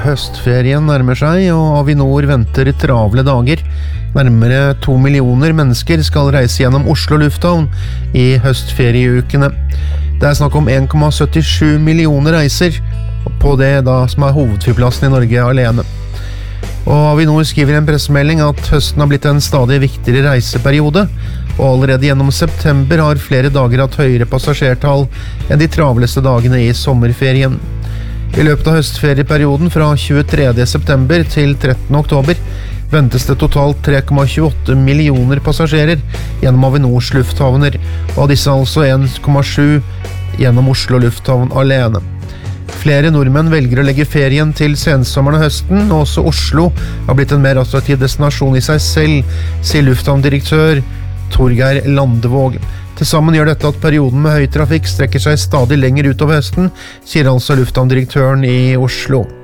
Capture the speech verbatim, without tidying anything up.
Høstferien nærmer seg, og Avinor venter travle dager. Nærmere to millioner mennesker skal reise gjennom Oslo lufthavn i høstferieukene. Det er snakk om en komma syttisju millioner reiser på det da som er hovedflyplassen i Norge alene. Og Avinor skriver i en pressemelding at høsten har blitt en stadig viktigere reiseperiode, og allerede gjennom september har flere dager hatt høyere passasjertall enn de travleste dagene i sommerferien. I løpet av høstferieperioden fra tjuetredje september til trettende oktober ventes det totalt tre komma tjueåtte millioner passasjerer gjennom Avinors lufthavner, og av disse altså en komma sju gjennom Oslo lufthavn alene. Flere nordmenn velger å legge ferien til sensommeren og høsten, og også Oslo har blitt en mer attraktiv destinasjon i seg selv, sier lufthavndirektør Torgeir Landevåg. Til sammen gjør dette at perioden med høy trafikk strekker seg stadig lenger utover høsten, sier altså lufthavndirektøren i Oslo.